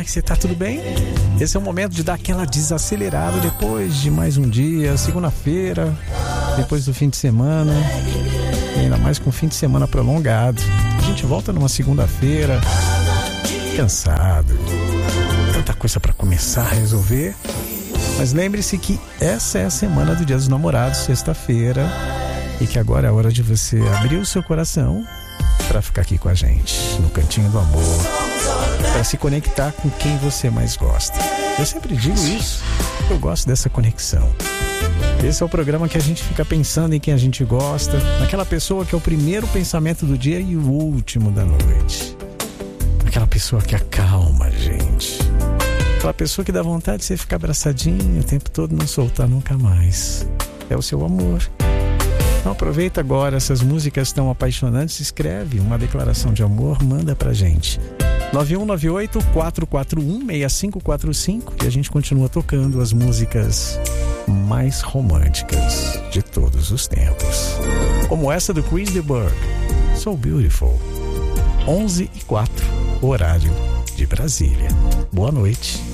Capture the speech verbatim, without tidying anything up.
é que você tá? Tudo bem? Esse é o momento de dar aquela desacelerada depois de mais um dia, segunda-feira, depois do fim de semana, e ainda mais com o fim de semana prolongado. A gente volta numa segunda-feira, cansado, tanta coisa para começar a resolver. Mas lembre-se que essa é a semana do Dia dos Namorados, sexta-feira, e que agora é a hora de você abrir o seu coração para ficar aqui com a gente, no Cantinho do Amor, para se conectar com quem você mais gosta. Eu sempre digo isso, eu gosto dessa conexão. Esse é o programa que a gente fica pensando em quem a gente gosta, naquela pessoa que é o primeiro pensamento do dia e o último da noite. Aquela pessoa que acalma a gente. Aquela pessoa que dá vontade de você ficar abraçadinho o tempo todo, não soltar nunca mais. É o seu amor. Então aproveita agora, essas músicas tão apaixonantes, escreve uma declaração de amor, manda pra gente. nove um nove oito, quatro quatro um, seis cinco quatro cinco, e a gente continua tocando as músicas mais românticas de todos os tempos. Como essa do Chris de Burgh, So Beautiful. onze e quatro, horário de Brasília. Boa noite.